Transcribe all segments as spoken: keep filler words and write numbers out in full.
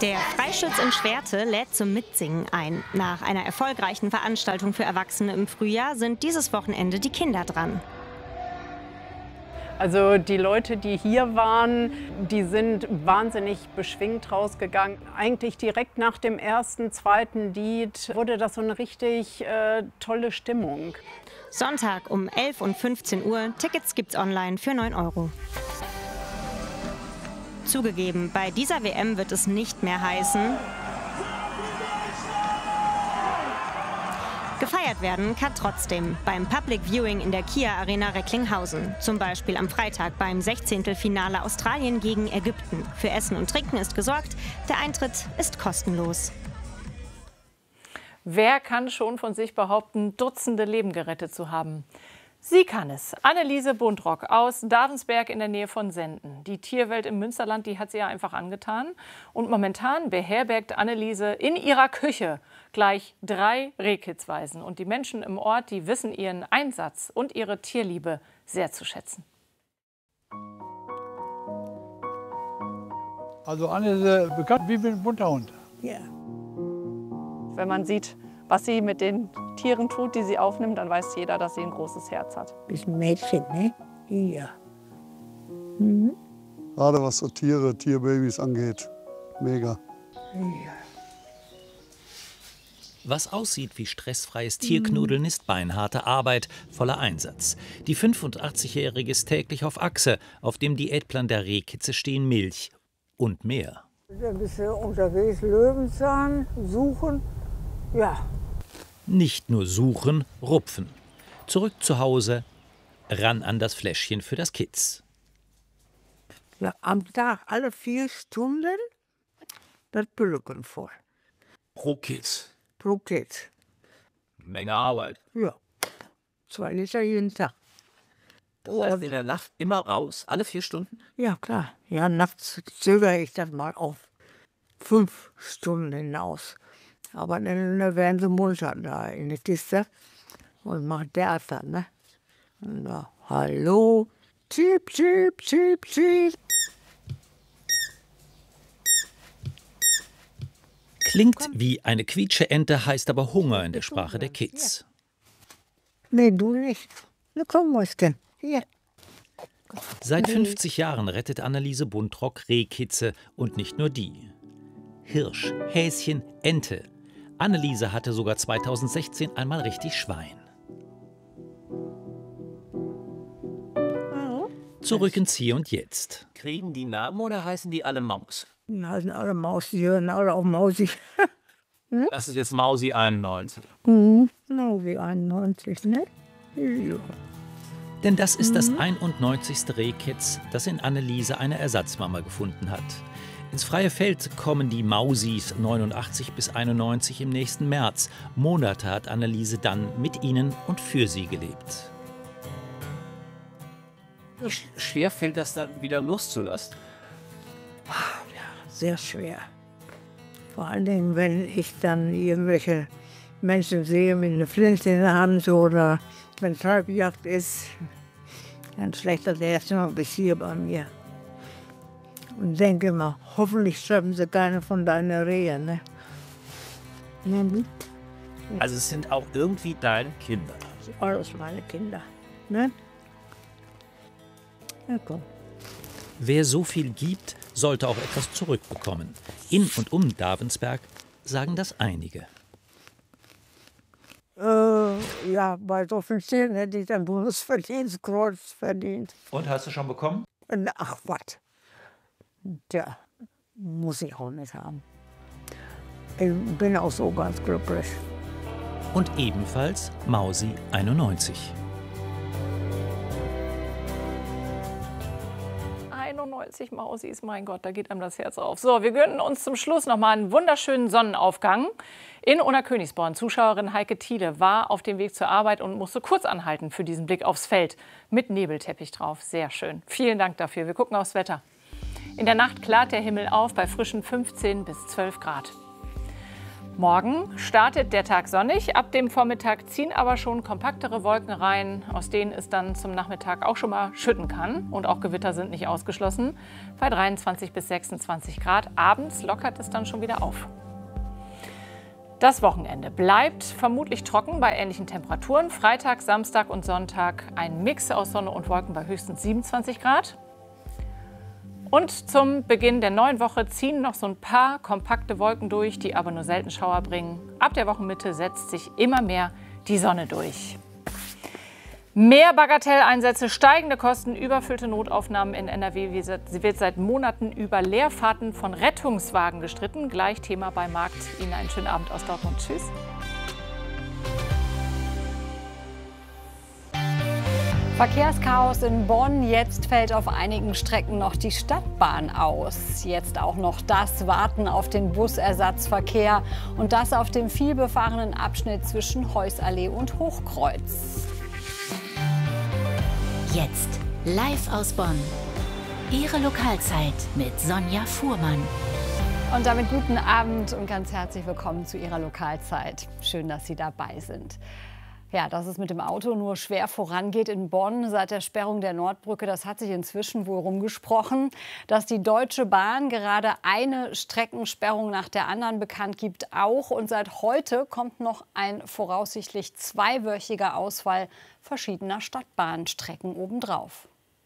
Der Freischütz in Schwerte lädt zum Mitsingen ein. Nach einer erfolgreichen Veranstaltung für Erwachsene im Frühjahr sind dieses Wochenende die Kinder dran. Also die Leute, die hier waren, die sind wahnsinnig beschwingt rausgegangen. Eigentlich direkt nach dem ersten, zweiten Lied wurde das so eine richtig äh, tolle Stimmung. Sonntag um elf und fünfzehn Uhr. Tickets gibt's online für neun Euro. Zugegeben, bei dieser W M wird es nicht mehr heißen: gefeiert werden kann trotzdem beim Public Viewing in der Kia Arena Recklinghausen. Zum Beispiel am Freitag beim Sechzehntelfinale Australien gegen Ägypten. Für Essen und Trinken ist gesorgt. Der Eintritt ist kostenlos. Wer kann schon von sich behaupten, Dutzende Leben gerettet zu haben? Sie kann es. Anneliese Buntrock aus Davensberg in der Nähe von Senden. Die Tierwelt im Münsterland, die hat sie ja einfach angetan. Und momentan beherbergt Anneliese in ihrer Küche gleich drei Rehkitzweisen. Und die Menschen im Ort, die wissen ihren Einsatz und ihre Tierliebe sehr zu schätzen. Also Anne ist äh, bekannt wie ein bunter Hund. Ja. Wenn man sieht, was sie mit den Tieren tut, die sie aufnimmt, dann weiß jeder, dass sie ein großes Herz hat. Bist ein Mädchen, ne? Ja. Mhm. Gerade was so Tiere, Tierbabys angeht. Mega. Ja. Was aussieht wie stressfreies Tierknuddeln, ist beinharte Arbeit, voller Einsatz. Die fünfundachtzigjährige ist täglich auf Achse. Auf dem Diätplan der Rehkitze stehen Milch und mehr. Ein bisschen unterwegs, Löwenzahn suchen. Ja. Nicht nur suchen, rupfen. Zurück zu Hause, ran an das Fläschchen für das Kitz. Ja, am Tag alle vier Stunden das Pülken voll. Pro Kitz. Pro Kitz. Menge Arbeit. Ja. Zwei Liter jeden Tag. Das heißt, in der Nacht immer raus, alle vier Stunden? Ja, klar. Ja, nachts zögere ich das mal auf fünf Stunden hinaus. Aber dann werden sie munter da in der Kiste und machen Theater, ne? Und da, hallo, Chip, Chip, Chip, Chip. Klingt wie eine Quietscheente, heißt aber Hunger in der Sprache der Kids. Nee, du nicht. Na komm, Mäuschen, hier. Seit fünfzig Jahren rettet Anneliese Buntrock Rehkitze und nicht nur die. Hirsch, Häschen, Ente. Anneliese hatte sogar zweitausendsechzehn einmal richtig Schwein. Zurück ins Hier und Jetzt. Kriegen die Namen oder heißen die alle Maus? Die heißen alle Maus, die hören alle auf Mausi. Hm? Das ist jetzt Mausi einundneunzig. Mhm, Mausi einundneunzig, ne? Ja. Denn das ist das einundneunzigste Rehkitz, das in Anneliese eine Ersatzmama gefunden hat. Ins freie Feld kommen die Mausis neunundachtzig bis einundneunzig im nächsten März. Monate hat Anneliese dann mit ihnen und für sie gelebt. Schwer fällt das dann wieder loszulassen? Ja, sehr schwer. Vor allen Dingen, wenn ich dann irgendwelche Menschen sehe mit einer Flinte in der Hand oder wenn Treibjagd ist, dann schlägt das erstmal bis hier bei mir. Und denke immer, hoffentlich treffen sie keine von deinen Rehen, ne? Also es sind auch irgendwie deine Kinder. Alles meine Kinder, ne? Ja, komm. Wer so viel gibt, sollte auch etwas zurückbekommen. In und um Davensberg sagen das einige. Äh, ja, bei so vielen Stellen hätte ich ein Bundesverdienstkreuz verdient. Und, hast du schon bekommen? Ach, was? Tja, muss ich auch nicht haben. Ich bin auch so ganz glücklich. Und ebenfalls Mausi einundneunzig. einundneunzig Mausis, mein Gott, da geht einem das Herz auf. So, wir gönnen uns zum Schluss noch mal einen wunderschönen Sonnenaufgang in Unna-Königsborn. Zuschauerin Heike Thiele war auf dem Weg zur Arbeit und musste kurz anhalten für diesen Blick aufs Feld mit Nebelteppich drauf. Sehr schön. Vielen Dank dafür. Wir gucken aufs Wetter. In der Nacht klart der Himmel auf bei frischen fünfzehn bis zwölf Grad. Morgen startet der Tag sonnig, ab dem Vormittag ziehen aber schon kompaktere Wolken rein, aus denen es dann zum Nachmittag auch schon mal schütten kann. Und auch Gewitter sind nicht ausgeschlossen, bei dreiundzwanzig bis sechsundzwanzig Grad. Abends lockert es dann schon wieder auf. Das Wochenende bleibt vermutlich trocken bei ähnlichen Temperaturen. Freitag, Samstag und Sonntag ein Mix aus Sonne und Wolken bei höchstens siebenundzwanzig Grad. Und zum Beginn der neuen Woche ziehen noch so ein paar kompakte Wolken durch, die aber nur selten Schauer bringen. Ab der Wochenmitte setzt sich immer mehr die Sonne durch. Mehr Bagatelleinsätze, steigende Kosten, überfüllte Notaufnahmen in N R W wird seit Monaten über Leerfahrten von Rettungswagen gestritten. Gleich Thema bei Markt. Ihnen einen schönen Abend aus Dortmund. Tschüss. Verkehrschaos in Bonn. Jetzt fällt auf einigen Strecken noch die Stadtbahn aus. Jetzt auch noch das Warten auf den Busersatzverkehr. Und das auf dem vielbefahrenen Abschnitt zwischen Heussallee und Hochkreuz. Jetzt live aus Bonn. Ihre Lokalzeit mit Sonja Fuhrmann. Und damit guten Abend und ganz herzlich willkommen zu Ihrer Lokalzeit. Schön, dass Sie dabei sind. Ja, dass es mit dem Auto nur schwer vorangeht in Bonn seit der Sperrung der Nordbrücke, das hat sich inzwischen wohl rumgesprochen. Dass die Deutsche Bahn gerade eine Streckensperrung nach der anderen bekannt gibt, auch. Und seit heute kommt noch ein voraussichtlich zweiwöchiger Ausfall verschiedener Stadtbahnstrecken obendrauf.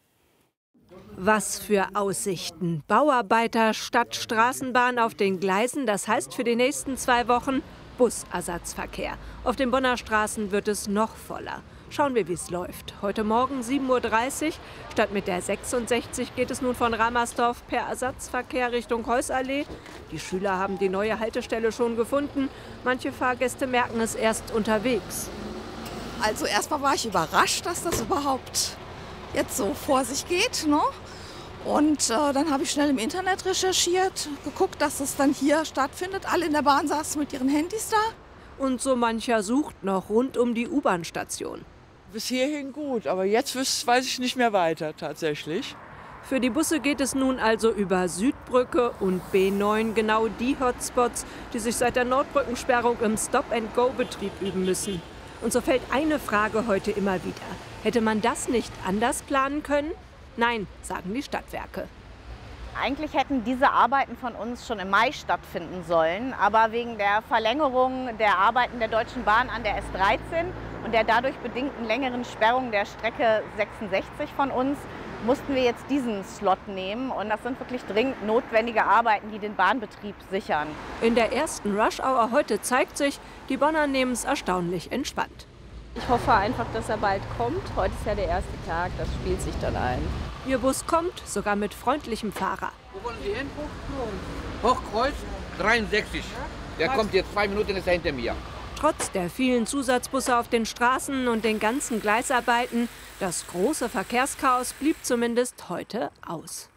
Was für Aussichten. Bauarbeiter statt Straßenbahn auf den Gleisen, das heißt für die nächsten zwei Wochen Busersatzverkehr. Auf den Bonner Straßen wird es noch voller. Schauen wir, wie es läuft. Heute Morgen sieben Uhr dreißig. Statt mit der sechsundsechzig geht es nun von Ramersdorf per Ersatzverkehr Richtung Heussallee. Die Schüler haben die neue Haltestelle schon gefunden. Manche Fahrgäste merken es erst unterwegs. Also erstmal war ich überrascht, dass das überhaupt jetzt so vor sich geht, ne? Und äh, dann habe ich schnell im Internet recherchiert, geguckt, dass es dann hier stattfindet. Alle in der Bahn saßen mit ihren Handys da. Und so mancher sucht noch rund um die U-Bahn-Station. Bis hierhin gut, aber jetzt weiß ich nicht mehr weiter tatsächlich. Für die Busse geht es nun also über Südbrücke und B neun, genau die Hotspots, die sich seit der Nordbrückensperrung im Stop-and-Go-Betrieb üben müssen. Und so fällt eine Frage heute immer wieder. Hätte man das nicht anders planen können? Nein, sagen die Stadtwerke. Eigentlich hätten diese Arbeiten von uns schon im Mai stattfinden sollen, aber wegen der Verlängerung der Arbeiten der Deutschen Bahn an der S dreizehn und der dadurch bedingten längeren Sperrung der Strecke sechsundsechzig von uns mussten wir jetzt diesen Slot nehmen. Und das sind wirklich dringend notwendige Arbeiten, die den Bahnbetrieb sichern. In der ersten Rush-Hour heute zeigt sich, die Bonner nehmen es erstaunlich entspannt. Ich hoffe einfach, dass er bald kommt. Heute ist ja der erste Tag, das spielt sich dann ein. Ihr Bus kommt, sogar mit freundlichem Fahrer. Wo wollen Sie hin? Hochkreuz dreiundsechzig. Der kommt jetzt zwei Minuten, ist er hinter mir. Trotz der vielen Zusatzbusse auf den Straßen und den ganzen Gleisarbeiten, das große Verkehrschaos blieb zumindest heute aus.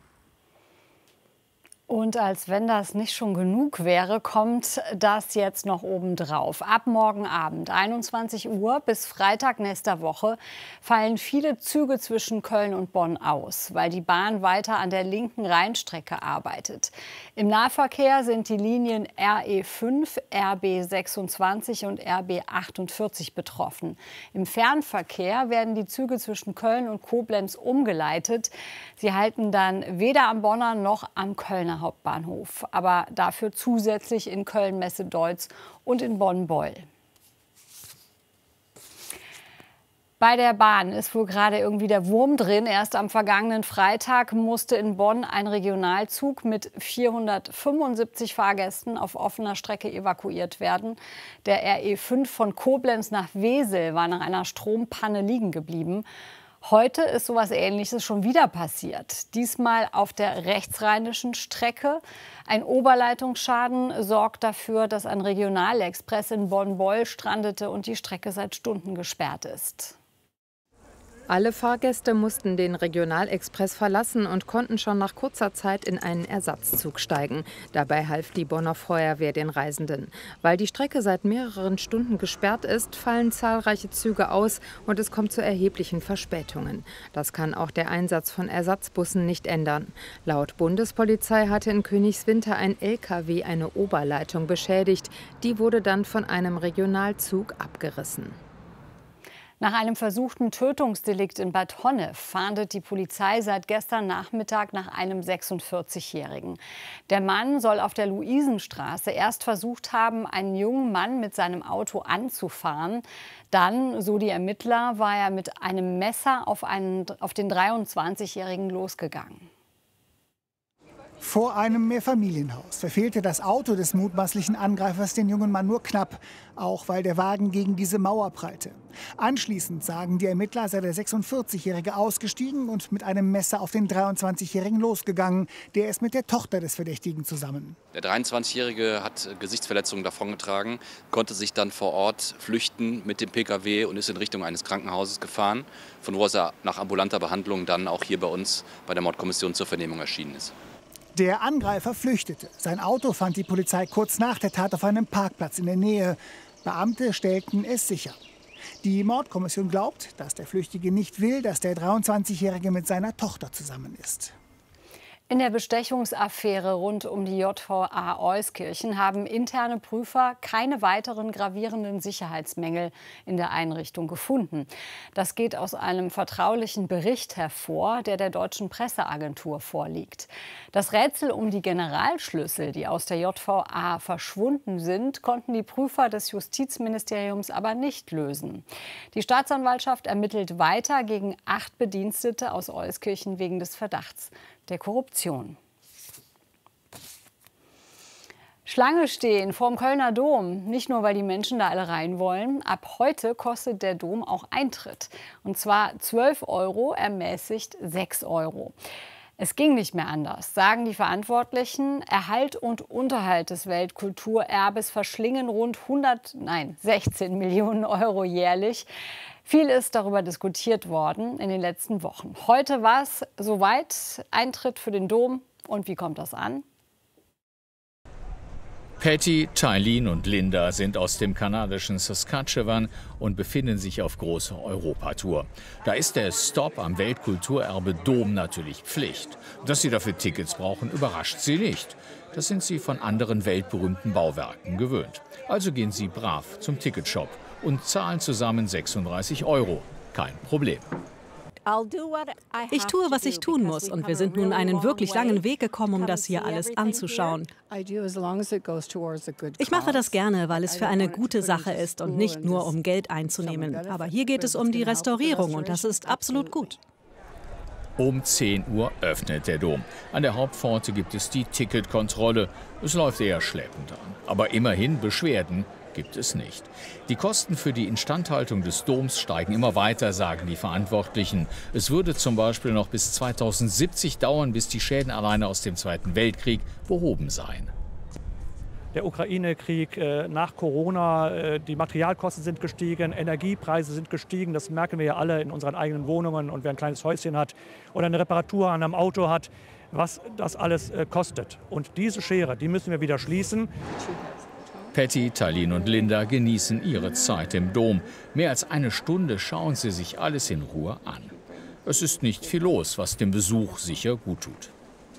Und als wenn das nicht schon genug wäre, kommt das jetzt noch obendrauf. Ab morgen Abend, einundzwanzig Uhr bis Freitag nächster Woche, fallen viele Züge zwischen Köln und Bonn aus, weil die Bahn weiter an der linken Rheinstrecke arbeitet. Im Nahverkehr sind die Linien R E fünf, R B sechsundzwanzig und R B achtundvierzig betroffen. Im Fernverkehr werden die Züge zwischen Köln und Koblenz umgeleitet. Sie halten dann weder am Bonner noch am Kölner Hauptbahnhof, aber dafür zusätzlich in Köln-Messe-Deutz und in Bonn-Beul. Bei der Bahn ist wohl gerade irgendwie der Wurm drin. Erst am vergangenen Freitag musste in Bonn ein Regionalzug mit vierhundertfünfundsiebzig Fahrgästen auf offener Strecke evakuiert werden. Der R E fünf von Koblenz nach Wesel war nach einer Strompanne liegen geblieben. Heute ist sowas Ähnliches schon wieder passiert. Diesmal auf der rechtsrheinischen Strecke. Ein Oberleitungsschaden sorgt dafür, dass ein Regionalexpress in Bonn-Beul strandete und die Strecke seit Stunden gesperrt ist. Alle Fahrgäste mussten den Regionalexpress verlassen und konnten schon nach kurzer Zeit in einen Ersatzzug steigen. Dabei half die Bonner Feuerwehr den Reisenden. Weil die Strecke seit mehreren Stunden gesperrt ist, fallen zahlreiche Züge aus und es kommt zu erheblichen Verspätungen. Das kann auch der Einsatz von Ersatzbussen nicht ändern. Laut Bundespolizei hatte in Königswinter ein L K W eine Oberleitung beschädigt. Die wurde dann von einem Regionalzug abgerissen. Nach einem versuchten Tötungsdelikt in Bad Honnef fahndet die Polizei seit gestern Nachmittag nach einem sechsundvierzigjährigen. Der Mann soll auf der Luisenstraße erst versucht haben, einen jungen Mann mit seinem Auto anzufahren. Dann, so die Ermittler, war er mit einem Messer auf, einen, auf den dreiundzwanzigjährigen losgegangen. Vor einem Mehrfamilienhaus verfehlte das Auto des mutmaßlichen Angreifers den jungen Mann nur knapp, auch weil der Wagen gegen diese Mauer prallte. Anschließend, sagen die Ermittler, sei der sechsundvierzigjährige ausgestiegen und mit einem Messer auf den dreiundzwanzigjährigen losgegangen. Der ist mit der Tochter des Verdächtigen zusammen. Der dreiundzwanzigjährige hat Gesichtsverletzungen davongetragen, konnte sich dann vor Ort flüchten mit dem Pkw und ist in Richtung eines Krankenhauses gefahren, von wo er nach ambulanter Behandlung dann auch hier bei uns bei der Mordkommission zur Vernehmung erschienen ist. Der Angreifer flüchtete. Sein Auto fand die Polizei kurz nach der Tat auf einem Parkplatz in der Nähe. Beamte stellten es sicher. Die Mordkommission glaubt, dass der Flüchtige nicht will, dass der dreiundzwanzigjährige mit seiner Tochter zusammen ist. In der Bestechungsaffäre rund um die J V A Euskirchen haben interne Prüfer keine weiteren gravierenden Sicherheitsmängel in der Einrichtung gefunden. Das geht aus einem vertraulichen Bericht hervor, der der Deutschen Presseagentur vorliegt. Das Rätsel um die Generalschlüssel, die aus der J V A verschwunden sind, konnten die Prüfer des Justizministeriums aber nicht lösen. Die Staatsanwaltschaft ermittelt weiter gegen acht Bedienstete aus Euskirchen wegen des Verdachts der Korruption. Schlange stehen vorm Kölner Dom. Nicht nur, weil die Menschen da alle rein wollen. Ab heute kostet der Dom auch Eintritt. Und zwar zwölf Euro, ermäßigt sechs Euro. Es ging nicht mehr anders, sagen die Verantwortlichen. Erhalt und Unterhalt des Weltkulturerbes verschlingen rund hundert, nein, sechzehn Millionen Euro jährlich. Viel ist darüber diskutiert worden in den letzten Wochen. Heute war es soweit, Eintritt für den Dom. Und wie kommt das an? Patty, Tylene und Linda sind aus dem kanadischen Saskatchewan und befinden sich auf großer Europatour. Da ist der Stopp am Weltkulturerbe Dom natürlich Pflicht. Dass sie dafür Tickets brauchen, überrascht sie nicht. Das sind sie von anderen weltberühmten Bauwerken gewöhnt. Also gehen sie brav zum Ticketshop und zahlen zusammen sechsunddreißig Euro. Kein Problem. Ich tue, was ich tun muss, und wir sind nun einen wirklich langen Weg gekommen, um das hier alles anzuschauen. Ich mache das gerne, weil es für eine gute Sache ist und nicht nur, um Geld einzunehmen. Aber hier geht es um die Restaurierung und das ist absolut gut. Um zehn Uhr öffnet der Dom. An der Hauptpforte gibt es die Ticketkontrolle. Es läuft eher schleppend an. Aber immerhin Beschwerden gibt es nicht. Die Kosten für die Instandhaltung des Doms steigen immer weiter, sagen die Verantwortlichen. Es würde zum Beispiel noch bis zweitausendsiebzig dauern, bis die Schäden alleine aus dem Zweiten Weltkrieg behoben seien. Der Ukraine-Krieg äh, nach Corona, äh, die Materialkosten sind gestiegen, Energiepreise sind gestiegen. Das merken wir ja alle in unseren eigenen Wohnungen. Und wer ein kleines Häuschen hat oder eine Reparatur an einem Auto hat, was das alles äh, kostet. Und diese Schere, die müssen wir wieder schließen. Patty, Tylene und Linda genießen ihre Zeit im Dom. Mehr als eine Stunde schauen sie sich alles in Ruhe an. Es ist nicht viel los, was dem Besuch sicher gut tut.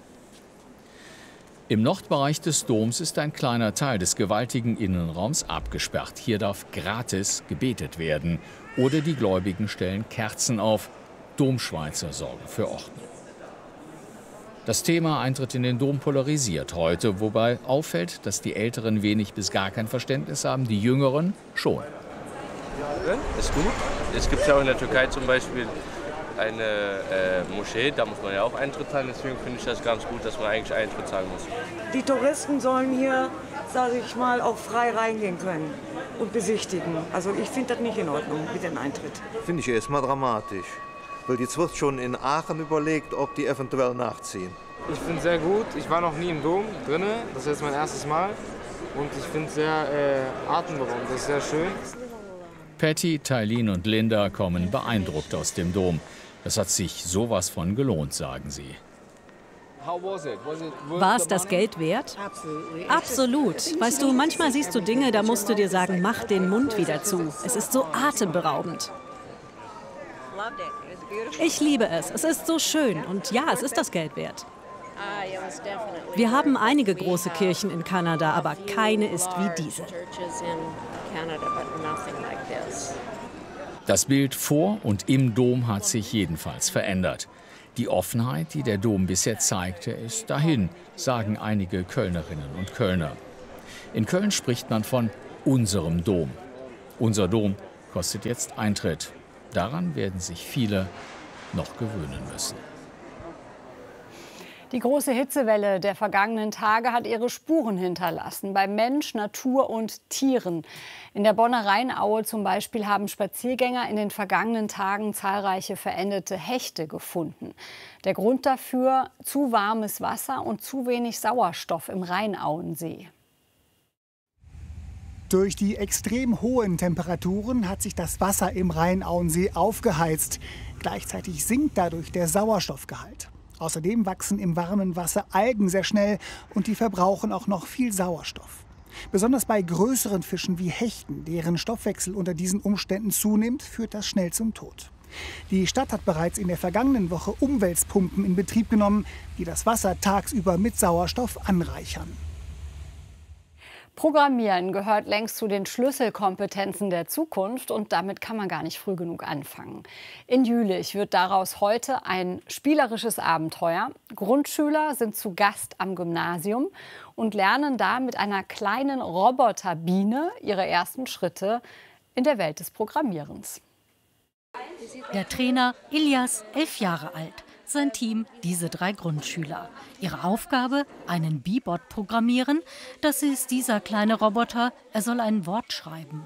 Im Nordbereich des Doms ist ein kleiner Teil des gewaltigen Innenraums abgesperrt. Hier darf gratis gebetet werden. Oder die Gläubigen stellen Kerzen auf. Domschweizer sorgen für Ordnung. Das Thema Eintritt in den Dom polarisiert heute, wobei auffällt, dass die Älteren wenig bis gar kein Verständnis haben, die Jüngeren schon. Ist gut. Es gibt ja auch in der Türkei zum Beispiel eine äh, Moschee, da muss man ja auch Eintritt zahlen. Deswegen finde ich das ganz gut, dass man eigentlich Eintritt zahlen muss. Die Touristen sollen hier, sage ich mal, auch frei reingehen können und besichtigen. Also ich finde das nicht in Ordnung mit dem Eintritt. Finde ich erstmal dramatisch. Weil jetzt wird schon in Aachen überlegt, ob die eventuell nachziehen. Ich finde es sehr gut. Ich war noch nie im Dom drin. Das ist jetzt mein erstes Mal. Und ich finde es sehr äh, atemberaubend. Das ist sehr schön. Patty, Tailin und Linda kommen beeindruckt aus dem Dom. Das hat sich sowas von gelohnt, sagen sie. War es das Geld wert? Absolut. Weißt du, manchmal siehst du Dinge, da musst du dir sagen, mach den Mund wieder zu. Es ist so atemberaubend. Ich liebe es. Es ist so schön. Und ja, es ist das Geld wert. Wir haben einige große Kirchen in Kanada, aber keine ist wie diese. Das Bild vor und im Dom hat sich jedenfalls verändert. Die Offenheit, die der Dom bisher zeigte, ist dahin, sagen einige Kölnerinnen und Kölner. In Köln spricht man von unserem Dom. Unser Dom kostet jetzt Eintritt. Daran werden sich viele noch gewöhnen müssen. Die große Hitzewelle der vergangenen Tage hat ihre Spuren hinterlassen bei Mensch, Natur und Tieren. In der Bonner Rheinaue zum Beispiel haben Spaziergänger in den vergangenen Tagen zahlreiche verendete Hechte gefunden. Der Grund dafür: zu warmes Wasser und zu wenig Sauerstoff im Rheinauensee. Durch die extrem hohen Temperaturen hat sich das Wasser im Rheinauensee aufgeheizt. Gleichzeitig sinkt dadurch der Sauerstoffgehalt. Außerdem wachsen im warmen Wasser Algen sehr schnell und die verbrauchen auch noch viel Sauerstoff. Besonders bei größeren Fischen wie Hechten, deren Stoffwechsel unter diesen Umständen zunimmt, führt das schnell zum Tod. Die Stadt hat bereits in der vergangenen Woche Umwälzpumpen in Betrieb genommen, die das Wasser tagsüber mit Sauerstoff anreichern. Programmieren gehört längst zu den Schlüsselkompetenzen der Zukunft und damit kann man gar nicht früh genug anfangen. In Jülich wird daraus heute ein spielerisches Abenteuer. Grundschüler sind zu Gast am Gymnasium und lernen da mit einer kleinen Roboterbiene ihre ersten Schritte in der Welt des Programmierens. Der Trainer Ilias, elf Jahre alt. Sein Team, diese drei Grundschüler. Ihre Aufgabe, einen Bee-Bot programmieren. Das ist dieser kleine Roboter. Er soll ein Wort schreiben.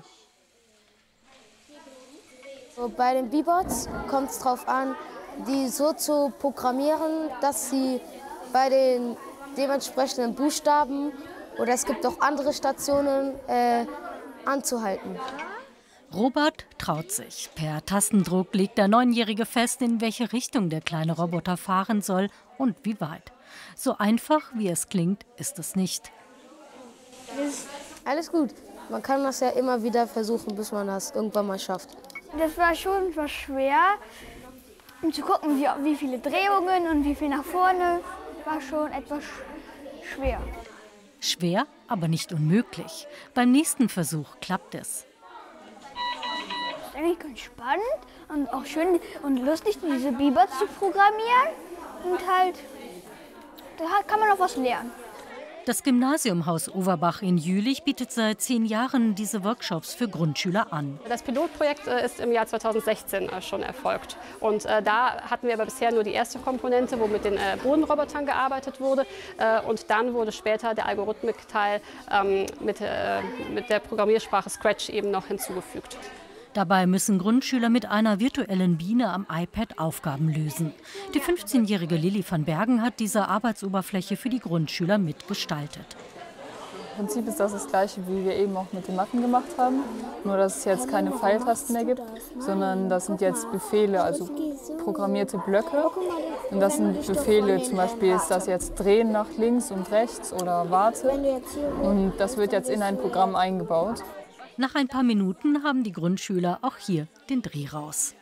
Bei den Bee-Bots kommt es darauf an, die so zu programmieren, dass sie bei den dementsprechenden Buchstaben oder es gibt auch andere Stationen äh, anzuhalten. Robert traut sich. Per Tastendruck legt der Neunjährige fest, in welche Richtung der kleine Roboter fahren soll und wie weit. So einfach, wie es klingt, ist es nicht. Ist alles gut. Man kann das ja immer wieder versuchen, bis man das irgendwann mal schafft. Das war schon etwas schwer, um zu gucken, wie, wie viele Drehungen und wie viel nach vorne. War schon etwas schwer. Schwer, aber nicht unmöglich. Beim nächsten Versuch klappt es. Das ist eigentlich ganz spannend und auch schön und lustig, diese Bee-Bots zu programmieren. Und halt, da kann man auch was lernen. Das Gymnasium Haus Overbach in Jülich bietet seit zehn Jahren diese Workshops für Grundschüler an. Das Pilotprojekt ist im Jahr zweitausendsechzehn schon erfolgt. Und da hatten wir aber bisher nur die erste Komponente, wo mit den Bodenrobotern gearbeitet wurde. Und dann wurde später der Algorithmikteil mit, mit der Programmiersprache Scratch eben noch hinzugefügt. Dabei müssen Grundschüler mit einer virtuellen Biene am iPad Aufgaben lösen. Die fünfzehnjährige Lilly van Bergen hat diese Arbeitsoberfläche für die Grundschüler mitgestaltet. Im Prinzip ist das das Gleiche, wie wir eben auch mit den Matten gemacht haben. Nur, dass es jetzt keine Pfeiltasten mehr gibt, sondern das sind jetzt Befehle, also programmierte Blöcke. Und das sind Befehle, zum Beispiel ist das jetzt Drehen nach links und rechts oder Warte. Und das wird jetzt in ein Programm eingebaut. Nach ein paar Minuten haben die Grundschüler auch hier den Dreh raus.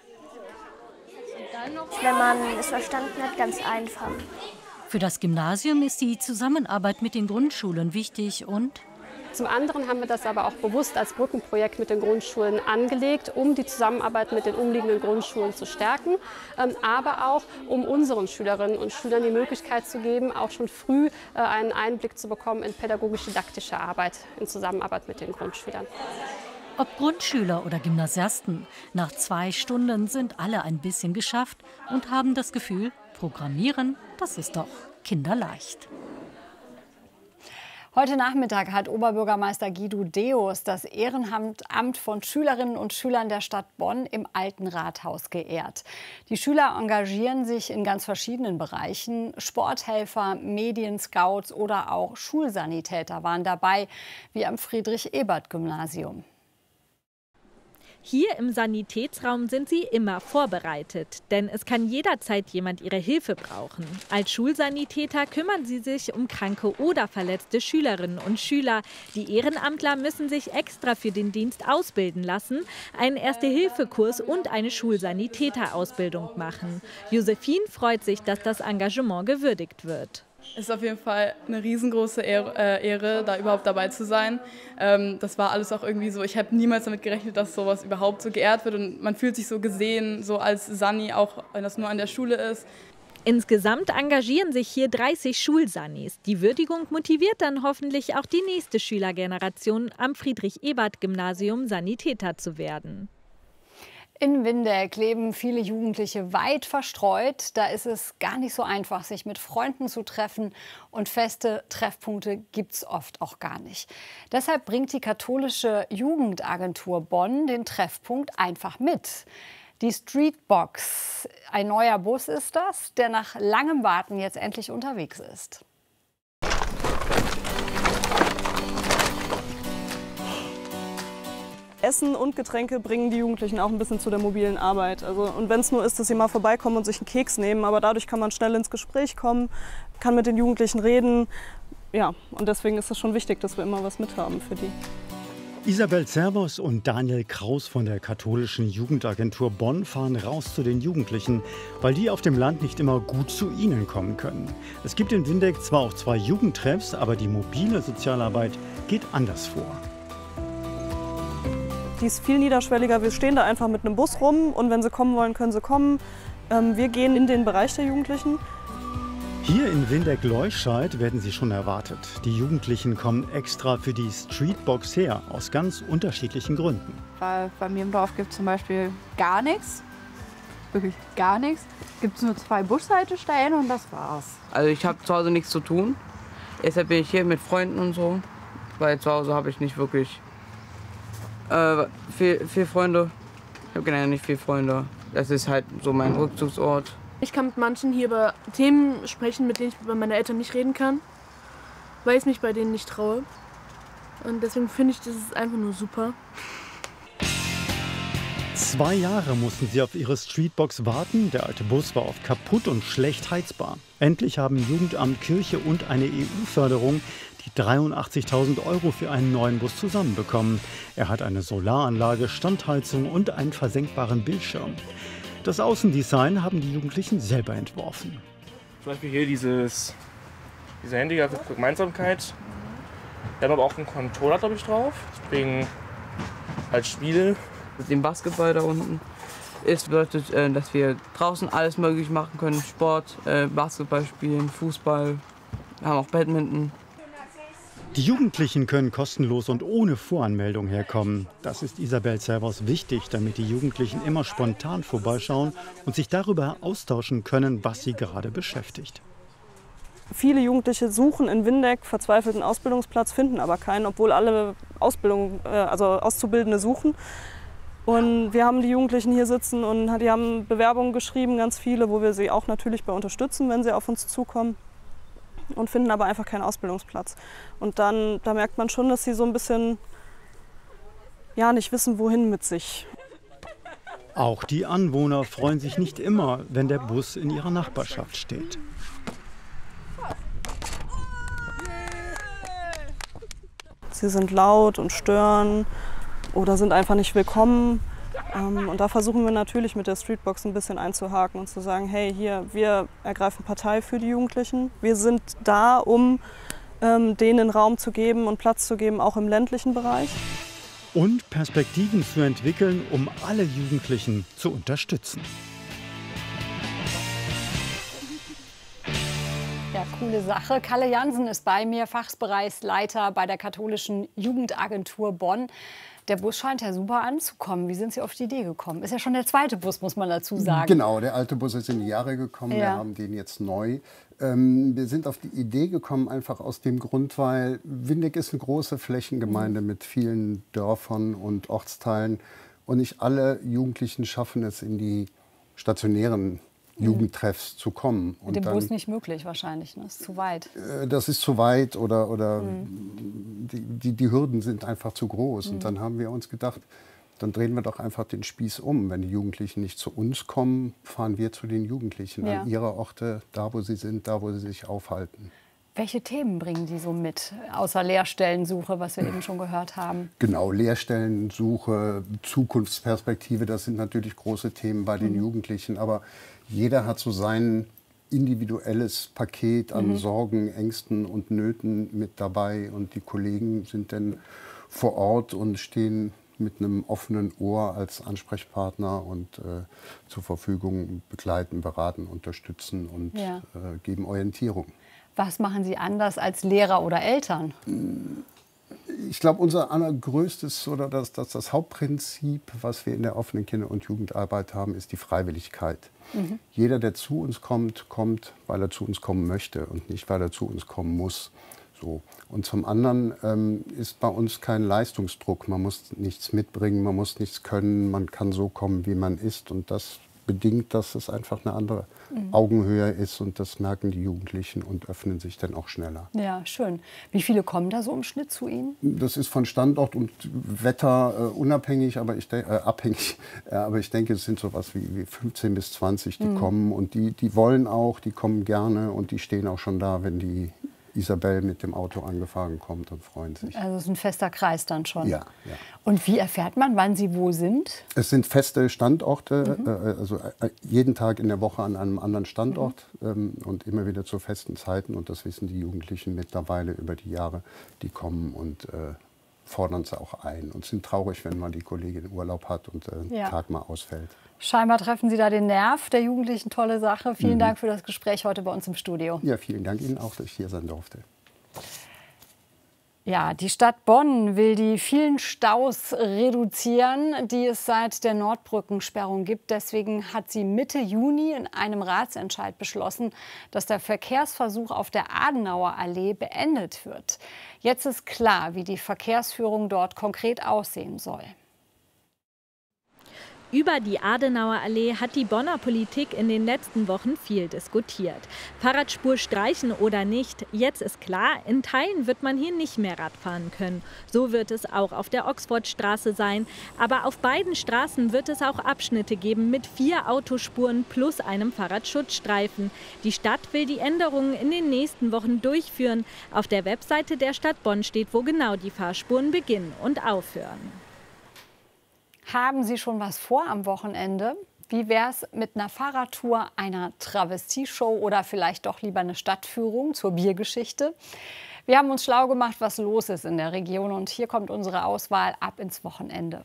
Wenn man es verstanden hat, ganz einfach. Für das Gymnasium ist die Zusammenarbeit mit den Grundschulen wichtig und zum anderen haben wir das aber auch bewusst als Brückenprojekt mit den Grundschulen angelegt, um die Zusammenarbeit mit den umliegenden Grundschulen zu stärken, aber auch um unseren Schülerinnen und Schülern die Möglichkeit zu geben, auch schon früh einen Einblick zu bekommen in pädagogisch-didaktische Arbeit in Zusammenarbeit mit den Grundschülern. Ob Grundschüler oder Gymnasiasten, nach zwei Stunden sind alle ein bisschen geschafft und haben das Gefühl, Programmieren, das ist doch kinderleicht. Heute Nachmittag hat Oberbürgermeister Guido Deus das Ehrenamt von Schülerinnen und Schülern der Stadt Bonn im Alten Rathaus geehrt. Die Schüler engagieren sich in ganz verschiedenen Bereichen. Sporthelfer, Medienscouts oder auch Schulsanitäter waren dabei, wie am Friedrich-Ebert-Gymnasium. Hier im Sanitätsraum sind sie immer vorbereitet, denn es kann jederzeit jemand ihre Hilfe brauchen. Als Schulsanitäter kümmern sie sich um kranke oder verletzte Schülerinnen und Schüler. Die Ehrenamtler müssen sich extra für den Dienst ausbilden lassen, einen Erste-Hilfe-Kurs und eine Schulsanitäterausbildung machen. Josephine freut sich, dass das Engagement gewürdigt wird. Es ist auf jeden Fall eine riesengroße Ehre, äh, Ehre da überhaupt dabei zu sein. Ähm, das war alles auch irgendwie so, ich habe niemals damit gerechnet, dass sowas überhaupt so geehrt wird. Und man fühlt sich so gesehen, so als Sani, auch wenn das nur an der Schule ist. Insgesamt engagieren sich hier dreißig Schulsanis. Die Würdigung motiviert dann hoffentlich auch die nächste Schülergeneration, am Friedrich-Ebert-Gymnasium Sanitäter zu werden. In Windeck leben viele Jugendliche weit verstreut. Da ist es gar nicht so einfach, sich mit Freunden zu treffen. Und feste Treffpunkte gibt es oft auch gar nicht. Deshalb bringt die katholische Jugendagentur Bonn den Treffpunkt einfach mit. Die Streetbox, ein neuer Bus ist das, der nach langem Warten jetzt endlich unterwegs ist. Essen und Getränke bringen die Jugendlichen auch ein bisschen zu der mobilen Arbeit. Also, und wenn es nur ist, dass sie mal vorbeikommen und sich einen Keks nehmen, aber dadurch kann man schnell ins Gespräch kommen, kann mit den Jugendlichen reden. Ja, und deswegen ist es schon wichtig, dass wir immer was mithaben für die. Isabel Zervos und Daniel Kraus von der katholischen Jugendagentur Bonn fahren raus zu den Jugendlichen, weil die auf dem Land nicht immer gut zu ihnen kommen können. Es gibt in Windeck zwar auch zwei Jugendtreffs, aber die mobile Sozialarbeit geht anders vor. Die ist viel niederschwelliger. Wir stehen da einfach mit einem Bus rum und wenn sie kommen wollen, können sie kommen. Wir gehen in den Bereich der Jugendlichen. Hier in Windeck-Leuscheid werden sie schon erwartet. Die Jugendlichen kommen extra für die Streetbox her, aus ganz unterschiedlichen Gründen. Weil bei mir im Dorf gibt es zum Beispiel gar nichts, wirklich gar nichts. Gibt es nur zwei Bushaltestellen und das war's. Also ich habe zu Hause nichts zu tun, deshalb bin ich hier mit Freunden und so, weil zu Hause habe ich nicht wirklich äh, viel, viel Freunde. Ich habe generell nicht viele Freunde. Das ist halt so mein Rückzugsort. Ich kann mit manchen hier über Themen sprechen, mit denen ich bei meinen Eltern nicht reden kann, weil ich mich bei denen nicht traue. Und deswegen finde ich, das ist einfach nur super. Zwei Jahre mussten sie auf ihre Streetbox warten. Der alte Bus war oft kaputt und schlecht heizbar. Endlich haben Jugendamt, Kirche und eine E U-Förderung die dreiundachtzigtausend Euro für einen neuen Bus zusammenbekommen. Er hat eine Solaranlage, Standheizung und einen versenkbaren Bildschirm. Das Außendesign haben die Jugendlichen selber entworfen. Zum Beispiel hier dieses, diese Handy für Gemeinsamkeit. Wir haben aber auch einen Controller, glaube ich, drauf. Deswegen als Spiel. Mit dem Basketball da unten. Es bedeutet, dass wir draußen alles möglich machen können. Sport, Basketball spielen, Fußball. Wir haben auch Badminton. Die Jugendlichen können kostenlos und ohne Voranmeldung herkommen. Das ist Isabel Zervos wichtig, damit die Jugendlichen immer spontan vorbeischauen und sich darüber austauschen können, was sie gerade beschäftigt. Viele Jugendliche suchen in Windeck verzweifelt einen Ausbildungsplatz, finden aber keinen, obwohl alle Ausbildung, also Auszubildende suchen. Und wir haben die Jugendlichen hier sitzen und die haben Bewerbungen geschrieben, ganz viele, wo wir sie auch natürlich bei unterstützen, wenn sie auf uns zukommen. Und finden aber einfach keinen Ausbildungsplatz. Und dann da merkt man schon, dass sie so ein bisschen ja, nicht wissen, wohin mit sich. Auch die Anwohner freuen sich nicht immer, wenn der Bus in ihrer Nachbarschaft steht. Sie sind laut und stören oder sind einfach nicht willkommen. Und da versuchen wir natürlich mit der Streetbox ein bisschen einzuhaken und zu sagen, hey, hier, wir ergreifen Partei für die Jugendlichen. Wir sind da, um ähm, denen Raum zu geben und Platz zu geben, auch im ländlichen Bereich. Und Perspektiven zu entwickeln, um alle Jugendlichen zu unterstützen. Ja, coole Sache. Kalle Jansen ist bei mir, Fachbereichsleiter bei der katholischen Jugendagentur Bonn. Der Bus scheint ja super anzukommen. Wie sind Sie auf die Idee gekommen? Ist ja schon der zweite Bus, muss man dazu sagen. Genau, der alte Bus ist in die Jahre gekommen. Ja. Wir haben den jetzt neu. Ähm, wir sind auf die Idee gekommen, einfach aus dem Grund, weil Windeck ist eine große Flächengemeinde mhm. mit vielen Dörfern und Ortsteilen. Und nicht alle Jugendlichen schaffen es, in die stationären Jugendtreffs zu kommen. Mit dem dann, Bus nicht möglich wahrscheinlich, ne? Das ist zu weit. Äh, das ist zu weit oder, oder mhm. die, die, die Hürden sind einfach zu groß. Mhm. Und dann haben wir uns gedacht, dann drehen wir doch einfach den Spieß um. Wenn die Jugendlichen nicht zu uns kommen, fahren wir zu den Jugendlichen Ja. an ihre Orte, da wo sie sind, da wo sie sich aufhalten. Welche Themen bringen die so mit, außer Lehrstellensuche, was wir eben schon gehört haben? Genau, Lehrstellensuche, Zukunftsperspektive, das sind natürlich große Themen bei den Mhm. Jugendlichen. Aber jeder hat so sein individuelles Paket an Mhm. Sorgen, Ängsten und Nöten mit dabei. Und die Kollegen sind dann vor Ort und stehen mit einem offenen Ohr als Ansprechpartner und äh, zur Verfügung, begleiten, beraten, unterstützen und Ja. äh, geben Orientierung. Was machen Sie anders als Lehrer oder Eltern? Ich glaube, unser allergrößtes oder das, das, das Hauptprinzip, was wir in der offenen Kinder- und Jugendarbeit haben, ist die Freiwilligkeit. Mhm. Jeder, der zu uns kommt, kommt, weil er zu uns kommen möchte und nicht, weil er zu uns kommen muss. So. Und zum anderen ähm, ist bei uns kein Leistungsdruck. Man muss nichts mitbringen, man muss nichts können, man kann so kommen, wie man ist. Und das bedingt, dass es einfach eine andere Mhm. Augenhöhe ist. Und das merken die Jugendlichen und öffnen sich dann auch schneller. Ja, schön. Wie viele kommen da so im Schnitt zu Ihnen? Das ist von Standort und Wetter äh, unabhängig, aber ich, de- äh, abhängig. Äh, aber ich denke, es sind so was wie, wie fünfzehn bis zwanzig, die Mhm. kommen. Und die, die wollen auch, die kommen gerne und die stehen auch schon da, wenn die Isabel mit dem Auto angefahren kommt und freuen sich. Also es ist ein fester Kreis dann schon. Ja, ja. Und wie erfährt man, wann Sie wo sind? Es sind feste Standorte, Mhm. äh, also äh, jeden Tag in der Woche an einem anderen Standort ähm, und immer wieder zu festen Zeiten. Und das wissen die Jugendlichen mittlerweile über die Jahre. Die kommen und äh, fordern es auch ein und sind traurig, wenn mal die Kollegin Urlaub hat und äh, Ja. ein Tag mal ausfällt. Scheinbar treffen Sie da den Nerv der Jugendlichen. Tolle Sache. Vielen Mhm. Dank für das Gespräch heute bei uns im Studio. Ja, vielen Dank Ihnen auch, dass ich hier sein durfte. Ja, die Stadt Bonn will die vielen Staus reduzieren, die es seit der Nordbrückensperrung gibt. Deswegen hat sie Mitte Juni in einem Ratsentscheid beschlossen, dass der Verkehrsversuch auf der Adenauer Allee beendet wird. Jetzt ist klar, wie die Verkehrsführung dort konkret aussehen soll. Über die Adenauer Allee hat die Bonner Politik in den letzten Wochen viel diskutiert. Fahrradspur streichen oder nicht, jetzt ist klar, in Teilen wird man hier nicht mehr Rad fahren können. So wird es auch auf der Oxfordstraße sein. Aber auf beiden Straßen wird es auch Abschnitte geben mit vier Autospuren plus einem Fahrradschutzstreifen. Die Stadt will die Änderungen in den nächsten Wochen durchführen. Auf der Webseite der Stadt Bonn steht, wo genau die Fahrspuren beginnen und aufhören. Haben Sie schon was vor am Wochenende? Wie wäre es mit einer Fahrradtour, einer Travestieshow oder vielleicht doch lieber eine Stadtführung zur Biergeschichte? Wir haben uns schlau gemacht, was los ist in der Region, und hier kommt unsere Auswahl ab ins Wochenende.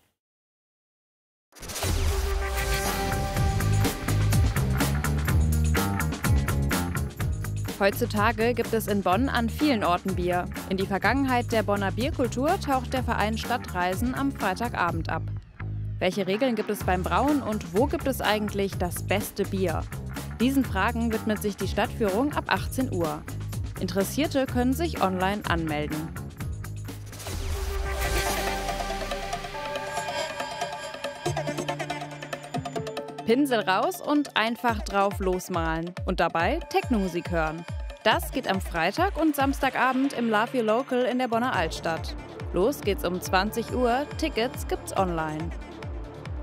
Heutzutage gibt es in Bonn an vielen Orten Bier. In die Vergangenheit der Bonner Bierkultur taucht der Verein Stadtreisen am Freitagabend ab. Welche Regeln gibt es beim Brauen und wo gibt es eigentlich das beste Bier? Diesen Fragen widmet sich die Stadtführung ab achtzehn Uhr. Interessierte können sich online anmelden. Pinsel raus und einfach drauf losmalen und dabei Techno-Musik hören. Das geht am Freitag und Samstagabend im Love Your Local in der Bonner Altstadt. Los geht's um zwanzig Uhr, Tickets gibt's online.